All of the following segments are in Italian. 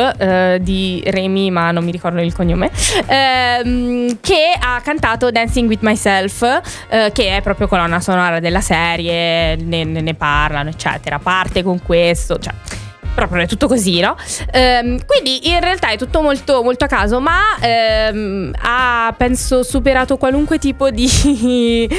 di Remy, ma non mi ricordo il cognome, che ha cantato Dancing with Myself, che è proprio colonna sonora della serie, ne parlano eccetera, parte con questo, cioè proprio è tutto così, no? Quindi in realtà è tutto molto, molto a caso, ma ha, penso, superato qualunque tipo di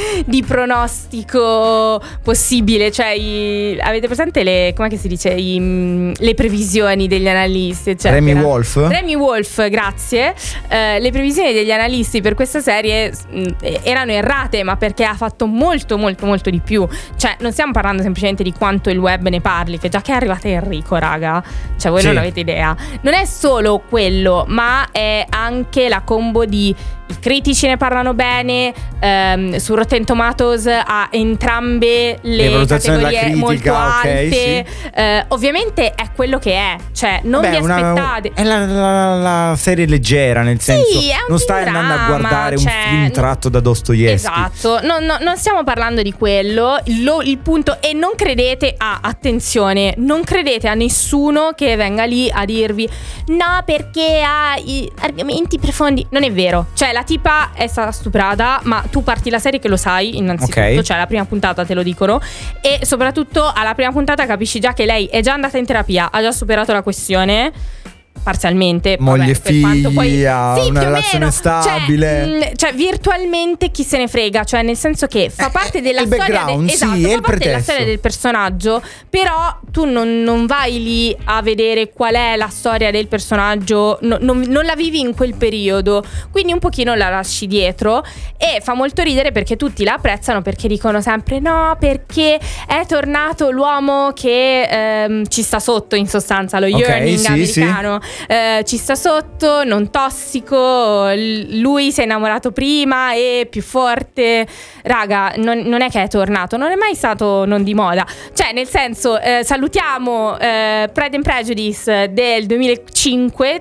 pronostico possibile. Cioè, avete presente com'è che si dice? Le previsioni degli analisti, eccetera. Remy Wolf, grazie. Le previsioni degli analisti per questa serie erano errate, ma perché ha fatto molto, molto, molto di più. Cioè, non stiamo parlando semplicemente di quanto il web ne parli, che già che è arrivata Enrico, raga, cioè voi non avete idea. Non è solo quello, ma è anche la combo di i critici ne parlano bene, su Rotten Tomatoes ha entrambe le categorie critica, molto alte, ovviamente è quello che è, cioè non vi aspettate. È la serie leggera, nel senso non stai andando a guardare un film tratto da Dostoevskij. Esatto, non stiamo parlando di quello. Il punto, e non credete attenzione, non credete a nessuno che venga lì a dirvi no perché ha i argomenti profondi. Non è vero, cioè la tipa è stata stuprata, ma tu parti la serie che lo sai innanzitutto, cioè la prima puntata te lo dicono, e soprattutto alla prima puntata capisci già che lei è già andata in terapia, ha già superato la questione parzialmente, moglie, figli, ha una relazione stabile, cioè virtualmente chi se ne frega, cioè nel senso che fa parte della storia fa parte della storia del personaggio, però tu non vai lì a vedere qual è la storia del personaggio, non la vivi in quel periodo, quindi un pochino la lasci dietro, e fa molto ridere perché tutti la apprezzano perché dicono sempre no perché è tornato l'uomo che ci sta sotto, in sostanza lo yearning americano. Ci sta sotto, non tossico, lui si è innamorato prima e più forte. Raga, non è che è tornato, non è mai stato non di moda, cioè nel senso, salutiamo Pride and Prejudice del 2005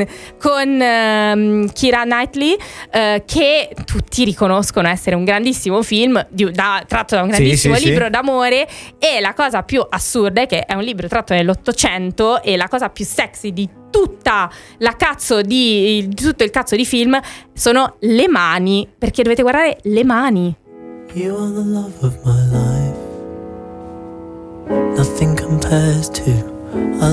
con Keira Knightley, che tutti riconoscono essere un grandissimo film tratto da un grandissimo libro d'amore, e la cosa più assurda è che è un libro tratto nell'Ottocento, e la cosa più sexy di tutta la cazzo di tutto il cazzo di film sono le mani, perché dovete guardare le mani. You are the love of my life. Nothing compares to